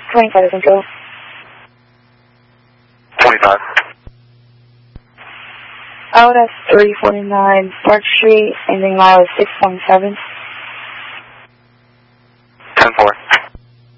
25 Central. 25. Out at 349 Park Street, ending mile 617. 10-4.